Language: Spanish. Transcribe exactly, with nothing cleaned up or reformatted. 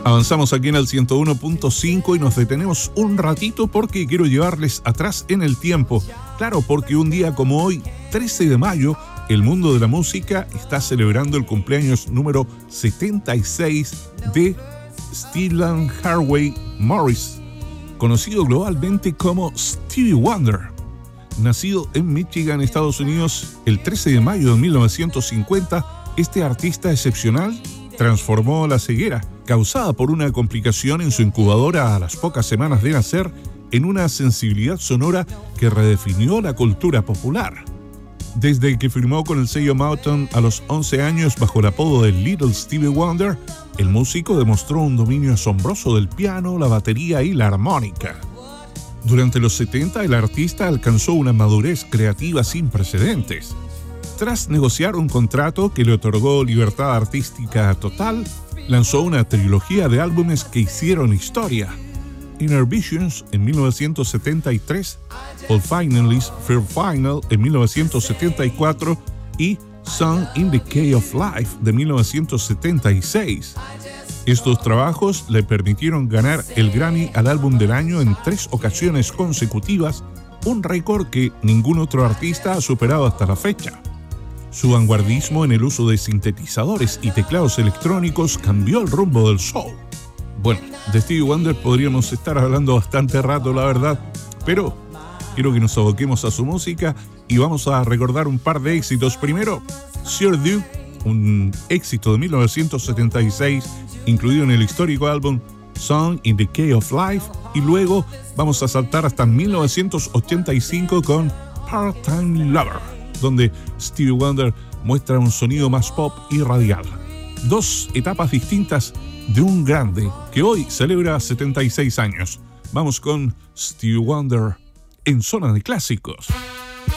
Avanzamos aquí en el ciento uno punto cinco y nos detenemos un ratito porque quiero llevarles atrás en el tiempo. Claro, porque un día como hoy, trece de mayo, el mundo de la música está celebrando el cumpleaños número setenta y seis de Stellan Harvey Morris, conocido globalmente como Stevie Wonder. Nacido en Michigan, Estados Unidos, el trece de mayo de mil novecientos cincuenta, este artista excepcional transformó la ceguera, causada por una complicación en su incubadora a las pocas semanas de nacer, en una sensibilidad sonora que redefinió la cultura popular. Desde que firmó con el sello Motown a los once años bajo el apodo de Little Stevie Wonder, el músico demostró un dominio asombroso del piano, la batería y la armónica. Durante los setenta, el artista alcanzó una madurez creativa sin precedentes. Tras negociar un contrato que le otorgó libertad artística total, lanzó una trilogía de álbumes que hicieron historia: Inner Visions en mil novecientos setenta y tres, All Finalists Fear Final en mil novecientos setenta y cuatro y Song in the Key of Life de mil novecientos setenta y seis. Estos trabajos le permitieron ganar el Grammy al álbum del año en tres ocasiones consecutivas, un récord que ningún otro artista ha superado hasta la fecha. Su vanguardismo en el uso de sintetizadores y teclados electrónicos cambió el rumbo del soul. Bueno, de Stevie Wonder podríamos estar hablando bastante rato, la verdad, pero quiero que nos aboquemos a su música y vamos a recordar un par de éxitos. Primero, Sir Duke, un éxito de mil novecientos setenta y seis, incluido en el histórico álbum Song in the Key of Life, y luego vamos a saltar hasta mil novecientos ochenta y cinco con Part-Time Lover, donde Stevie Wonder muestra un sonido más pop y radial. Dos etapas distintas de un grande que hoy celebra setenta y seis años. Vamos con Stevie Wonder en Zona de Clásicos.